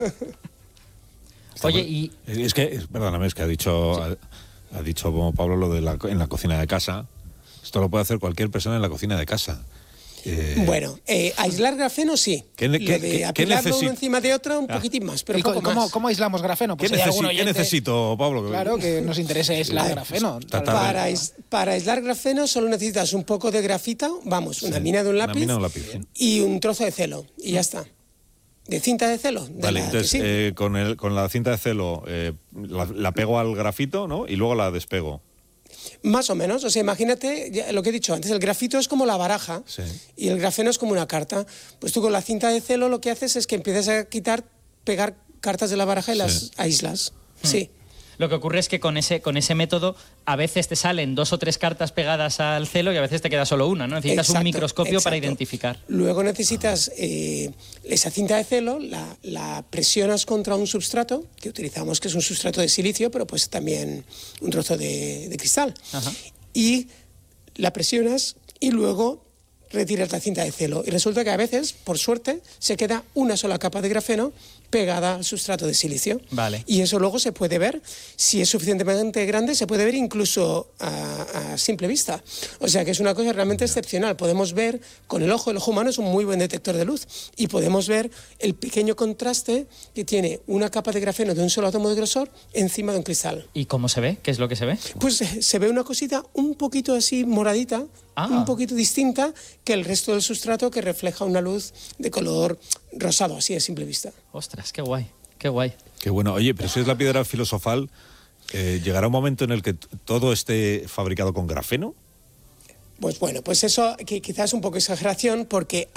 Oye, y... Perdóname, es que ha dicho Pablo lo de en la cocina de casa. Esto lo puede hacer cualquier persona en la cocina de casa. Bueno, aislar grafeno sí. Apilarlo uno encima de otro un poquitín más, pero poco más. ¿Cómo aislamos grafeno? Pues ¿Qué necesito, Pablo? Claro, que nos interese aislar grafeno. Para aislar grafeno solo necesitas un poco de grafita, una mina de un lápiz, y un trozo de celo, y ya está. ¿De cinta de celo? Entonces con la cinta de celo la pego al grafito, ¿no? Y luego la despego. Más o menos, imagínate lo que he dicho antes, el grafito es como la baraja, sí, y el grafeno es como una carta. Pues tú con la cinta de celo lo que haces es que empiezas a pegar cartas de la baraja y las aíslas. Sí. Lo que ocurre es que con ese método a veces te salen 2 o 3 cartas pegadas al celo y a veces te queda solo una, ¿no? Necesitas un microscopio para identificar. Luego necesitas esa cinta de celo, la presionas contra un substrato, que utilizamos, que es un substrato de silicio, pero pues también un trozo de cristal. Ajá. Y la presionas y luego retiras la cinta de celo. Y resulta que a veces, por suerte, se queda una sola capa de grafeno pegada al sustrato de silicio. Vale. Y eso luego se puede ver, si es suficientemente grande, se puede ver incluso a simple vista. O sea que es una cosa realmente excepcional. Podemos ver con el ojo humano es un muy buen detector de luz, y podemos ver el pequeño contraste que tiene una capa de grafeno de un solo átomo de grosor encima de un cristal. ¿Y cómo se ve? ¿Qué es lo que se ve? Pues se ve una cosita un poquito así moradita, un poquito distinta que el resto del sustrato, que refleja una luz de color rosado, así a simple vista. Ostras, qué guay, qué guay. Qué bueno. Oye, pero si es la piedra filosofal, ¿llegará un momento en el que todo esté fabricado con grafeno? Pues bueno, pues eso quizás es un poco exageración, porque